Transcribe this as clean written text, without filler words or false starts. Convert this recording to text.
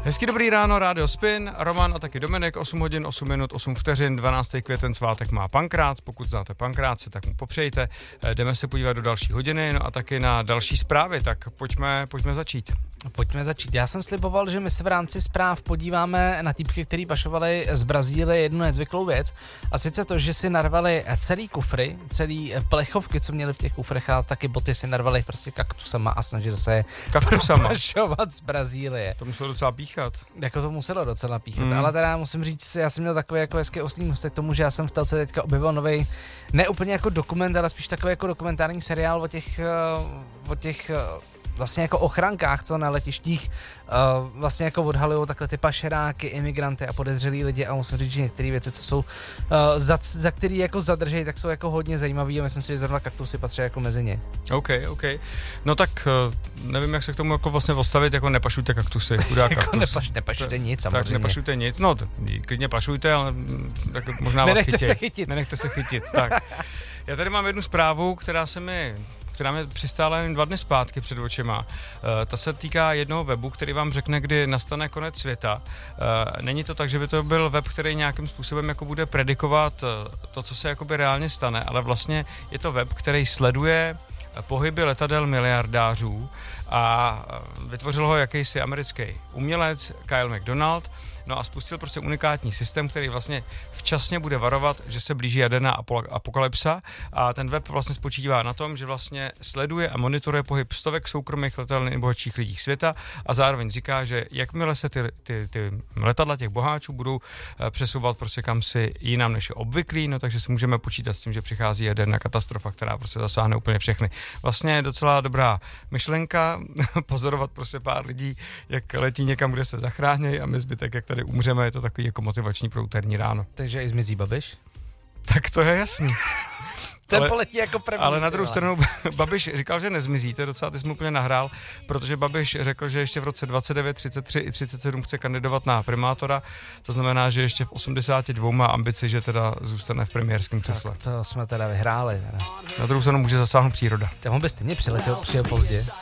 Hezky dobrý ráno, Rádio Spin, Roman a taky Dominik, 8 hodin, 8 minut, 8 vteřin, 12. květen, svátek má Pankrác, pokud znáte Pankráce, tak mu popřejte. Jdeme se podívat do další hodiny, no a taky na další zprávy, tak pojďme začít. Pojďme začít. Já jsem sliboval, že my se v rámci zpráv podíváme na týpky, který pašovali z Brazílie jednu nezvyklou věc, a sice to, že si narvali celý kufry, celý plechovky, co měli v těch kufrech, a taky boty si narvali prostě kaktusama a snažili se pašovat z Brazílie. To muselo docela píchat. Jako to muselo docela píchat, ale teda musím říct, já jsem měl takový jako hezký oslý můstek k tomu, že já jsem v telce teďka objevil novej, ne úplně jako dokument, ale spíš takový jako dokumentární seriál o těch vlastně jako ochrankách, co na letištích vlastně jako odhalujou takhle ty pašeráky, imigranty a podezřelí lidi, a musím říct, že některé věci, co jsou za který jako zadržejí, tak jsou jako hodně zajímavý, a myslím si, že zrovna kaktusy patří jako mezi ně. OK. No tak nevím, jak se k tomu jako vlastně postavit, jako nepašujte kaktusy, chudá kaktus. Nepašujte nic, samozřejmě. Tak nepašujte nic, no klidně pašujte, ale tak možná vás chytí. Nenechte se chytit. Tak. Já tady mám jednu zprávu, která mě přistála jen 2 dny zpátky před očima. Ta se týká jednoho webu, který vám řekne, kdy nastane konec světa. Není to tak, že by to byl web, který nějakým způsobem jako bude predikovat to, co se jakoby reálně stane, ale vlastně je to web, který sleduje pohyby letadel miliardářů, a vytvořil ho jakýsi americký umělec Kyle McDonald. No a spustil prostě unikátní systém, který vlastně včasně bude varovat, že se blíží jaderná apokalypsa, a ten web vlastně spočívá na tom, že vlastně sleduje a monitoruje pohyb stovek soukromých letadel nejbohatších lidí světa, a zároveň říká, že jakmile se ty letadla těch boháčů budou přesouvat prostě kam si jinam než je obvyklý, no takže si můžeme počítat s tím, že přichází jaderná katastrofa, která prostě zasáhne úplně všechny. Vlastně je docela dobrá myšlenka pozorovat prostě pár lidí, jak letí někam, kde se zachrání, a my zbytek, jak tady umřeme, je to takový jako motivační pro úterní ráno. Takže i zmizí Babiš? Tak to je jasný. Ten poletí jako první. Ale na druhou stranu Babiš říkal, že nezmizí, to je docela, ty jsi mu úplně nahrál, protože Babiš řekl, že ještě v roce 29, 33 i 37 chce kandidovat na primátora, to znamená, že ještě v 82 má ambici, že teda zůstane v premiérském křesle. Tak to jsme teda vyhráli. Teda. Na druhou stranu může zasáhnout příroda. Tam by stejně přijel pozdě.